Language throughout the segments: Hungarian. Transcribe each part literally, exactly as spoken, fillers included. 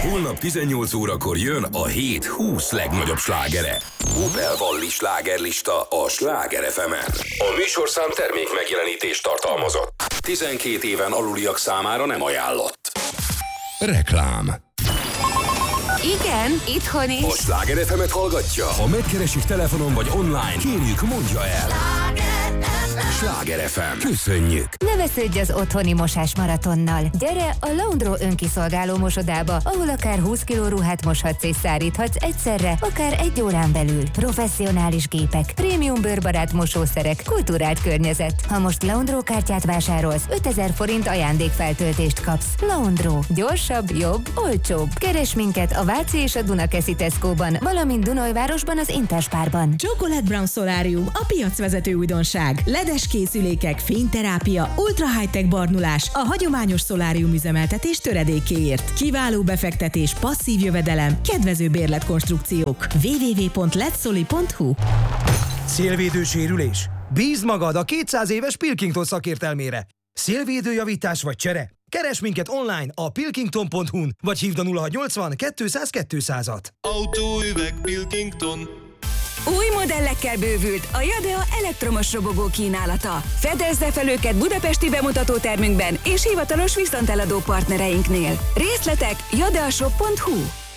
Holnap tizennyolc órakor jön a hét húsz legnagyobb slágere. Opel Valli slágerlista a Sláger ef emen. A műsorszám termék megjelenítést tartalmazott. tizenkét éven aluliak számára nem ajánlott. Reklám. Igen, itthon is. A Sláger ef emet hallgatja? Ha megkeresik telefonon vagy online, kérjük, mondja el. Sláger ef em. Köszönjük! Ne vesződj az otthoni mosás maratonnal. Gyere a Laundro önkiszolgáló mosodába, ahol akár húsz kiló ruhát moshatsz és száríthatsz egyszerre, akár egy órán belül. Professzionális gépek, prémium bőrbarát mosószerek, kulturált környezet. Ha most Laundro kártyát vásárolsz, ötezer forint ajándékfeltöltést kapsz. Laundro. Gyorsabb, jobb, olcsóbb. Keres minket a Váci és a Dunakeszi Tesco-ban, valamint Dunajvárosban az Interspárban. Chocolate Brown Solarium, a piacvezető újdonság. Ledes készülékek, fényterápia, ultra high-tech barnulás a hagyományos szolárium üzemeltetés töredékéért. Kiváló befektetés, passzív jövedelem, kedvező bérletkonstrukciók. double-u double-u double-u pont letsoli pont hu. Szélvédő sérülés? Bízd magad a kétszáz éves Pilkington szakértelmére. Szélvédőjavítás vagy csere? Keres minket online a pilkington pont hu-n, vagy hívd a nulla hatszáznyolcvan kétszáz kétszázat. Autóüveg Pilkington. Új modellekkel bővült a Jadea elektromos robogó kínálata. Fedezze fel őket budapesti bemutatótermünkben és hivatalos viszonteladó partnereinknél. Részletek jadeashop pont hu.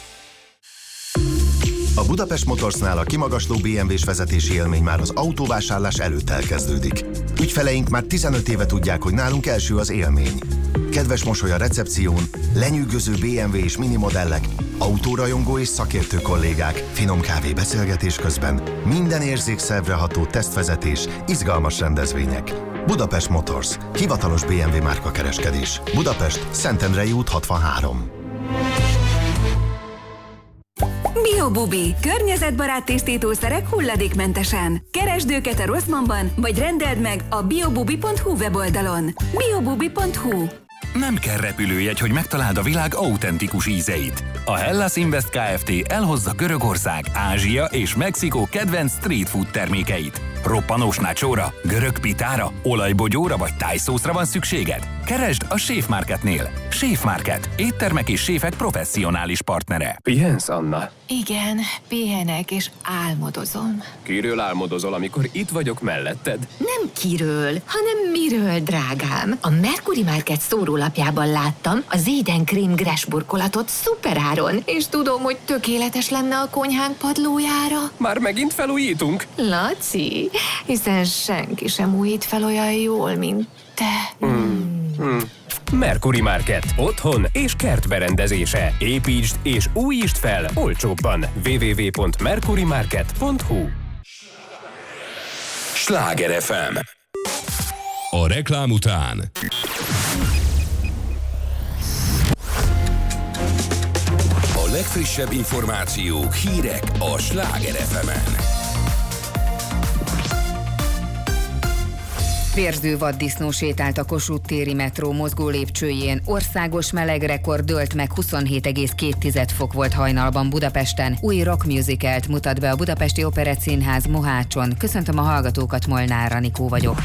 A Budapest Motorsnál a kimagasló bé em vé-s vezetési élmény már az autóvásárlás előtt elkezdődik. Ügyfeleink már tizenöt éve tudják, hogy nálunk első az élmény. Kedves mosoly a recepción, lenyűgöző bé em vé és mini modellek, autórajongó és szakértő kollégák, finom kávé beszélgetés közben, minden érzékszervre ható tesztvezetés, izgalmas rendezvények. Budapest Motors, hivatalos bé em vé márkakereskedés. Budapest, Szentendrei út hatvanhárom. BioBubi. Környezetbarát tisztítószerek hulladékmentesen. Keresd őket a Rosszmanban, vagy rendeld meg a biobubi pont hu weboldalon. biobubi pont hu. Nem kell repülőjegy, hogy megtaláld a világ autentikus ízeit. A Hellas Invest Kft. Elhozza Görögország, Ázsia és Mexikó kedvenc street food termékeit. Roppanós nachóra, görög pitára, olajbogyóra vagy tájszószra van szükséged? Keresd a Chef Marketnél. Chef Market. Éttermek és séfek professzionális partnere. Pihensz, Anna? Igen, pihenek és álmodozom. Kiről álmodozol, amikor itt vagyok melletted? Nem kiről, hanem miről, drágám. A Mercury Market szórólapjában láttam az Eden Cream Gress burkolatot szuperáron, és tudom, hogy tökéletes lenne a konyhánk padlójára. Már megint felújítunk? Laci, hiszen senki sem újít fel olyan jól, mint te. Hmm. Hmm. Mercury Market. Otthon és kertberendezése. Építsd és újítsd fel olcsóbban. double-u double-u double-u pont mercury market pont hu. Sláger ef em. A reklám után a legfrissebb információk, hírek a Sláger ef emen. Vérző vaddisznó sétált a Kossuth téri metró mozgó lépcsőjén. Országos melegrekord dőlt meg, huszonhét egész két fok volt hajnalban Budapesten. Új rock musicalt mutat be a Budapesti Operettszínház Mohácson. Köszöntöm a hallgatókat, Molnár Anikó vagyok.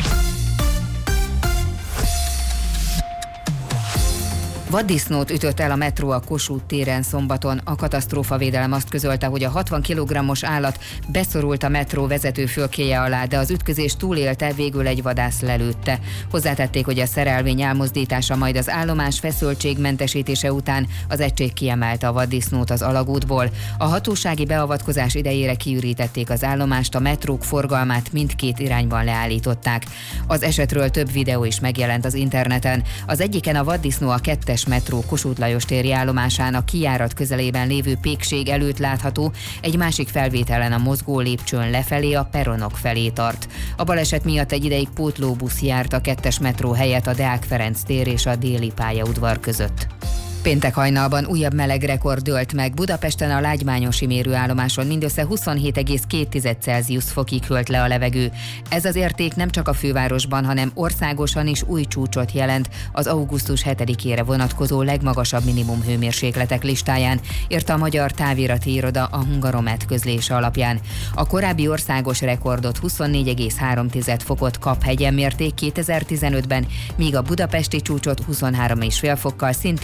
Vaddisznót ütött el a metró a Kossuth téren szombaton. A katasztrófavédelem azt közölte, hogy a hatvan kilogrammos állat beszorult a metró vezető fülkéje alá, de az ütközést túlélte, végül egy vadász lelőtte. Hozzátették, hogy a szerelvény elmozdítása, majd az állomás feszültségmentesítése után az egység kiemelte a vaddisznót az alagútból. A hatósági beavatkozás idejére kiürítették az állomást, a metrók forgalmát mindkét irányban leállították. Az esetről több videó is megjelent az interneten. Az egyiken a vaddisznó a kettes metró Kossuth Lajos téri állomásán a kijárat közelében lévő pékség előtt látható, egy másik felvételen a mozgó lépcsőn lefelé a peronok felé tart. A baleset miatt egy ideig pótlóbusz járt a kettes metró helyett a Deák Ferenc tér és a déli pályaudvar között. Péntek hajnalban újabb melegrekord dőlt meg. Budapesten a lágymányosi mérőállomáson mindössze huszonhét egész két Celsius fokig hőlt le a levegő. Ez az érték nem csak a fővárosban, hanem országosan is új csúcsot jelent az augusztus hetedikére vonatkozó legmagasabb minimum hőmérsékletek listáján, írta a Magyar Távirati Iroda a Hungaromet közlése alapján. A korábbi országos rekordot huszonnégy egész három fokot Kaphegyen mérték kétezer-tizenötben, míg a budapesti csúcsot huszonhárom egész öt fokkal szintén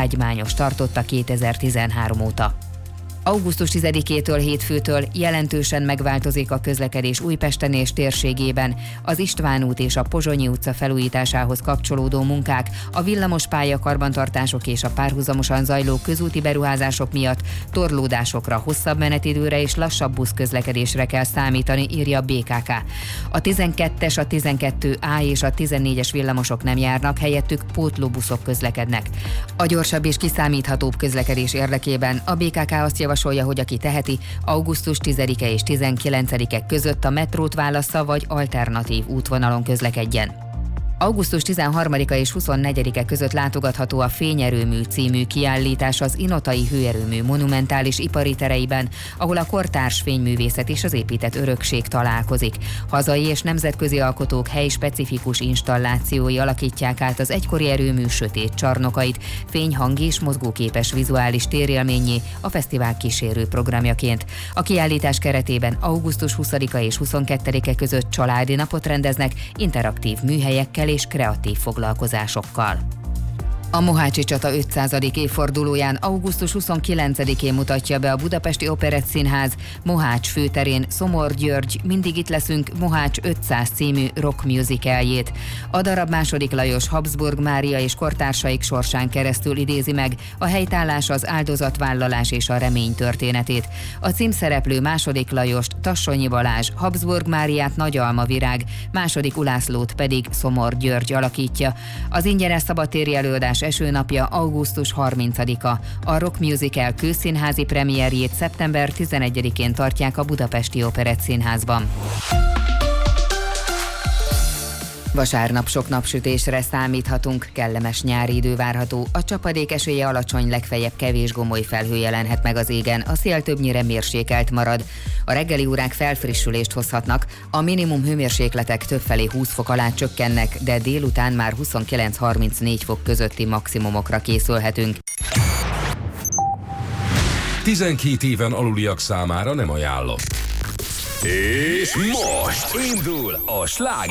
vágymányos tartotta kétezer-tizenhárom óta. augusztus tizedikétől hétfőtől jelentősen megváltozik a közlekedés Újpesten és térségében. Az István út és a Pozsonyi utca felújításához kapcsolódó munkák, a villamospálya karbantartások és a párhuzamosan zajló közúti beruházások miatt torlódásokra, hosszabb menetidőre és lassabb buszközlekedésre kell számítani, írja a bé ká ká. A tizenkettes, a tizenkettő á és a tizennégyes villamosok nem járnak, helyettük pótlóbuszok közlekednek. A gyorsabb és kiszámíthatóbb közlekedés érdekében a bé ká ká azt javasolja, javasolja, hogy aki teheti, augusztus tizedike és tizenkilencedike között a metrót válassza, vagy alternatív útvonalon közlekedjen. augusztus tizenharmadika és huszonnegyedike között látogatható a Fényerőmű című kiállítás az Inotai Hőerőmű monumentális ipari tereiben, ahol a kortárs fényművészet és az épített örökség találkozik. Hazai és nemzetközi alkotók helyspecifikus installációi alakítják át az egykori erőmű sötét csarnokait, fényhang és mozgóképes vizuális térélményé a fesztivál kísérő programjaként. A kiállítás keretében augusztus huszadika és huszonkettedike között családi napot rendeznek interaktív műhelyekkel és kreatív foglalkozásokkal. A Mohácsi csata ötszázadik évfordulóján augusztus huszonkilencedikén mutatja be a Budapesti Operettszínház Mohács főterén Szomor György Mindig itt leszünk Mohács ötszáz című rock musicaljét. A darab második Lajos Habsburg Mária és kortársaik sorsán keresztül idézi meg a helytállás, az áldozatvállalás és a remény történetét. A címszereplő második Lajost Tassonyi Balázs, Habsburg Máriát Nagy Alma Virág, második Ulászlót pedig Szomor György alakítja. Az ingyenes szabadtéri előadás esőnapja augusztus harmincadika. A rock musical kőszínházi premierjét szeptember tizenegyedikén tartják a Budapesti Operettszínházban. Vasárnap sok napsütésre számíthatunk, kellemes nyári idő várható, a csapadék esélye alacsony, legfeljebb kevés gomoly felhő jelenhet meg az égen, a szél többnyire mérsékelt marad. A reggeli órák felfrissülést hozhatnak, a minimum hőmérsékletek többfelé húsz fok alá csökkennek, de délután már huszonkilenc-harmincnégy fok közötti maximumokra készülhetünk. tizenkét éven aluliak számára nem ajánlott. És most indul a Sláger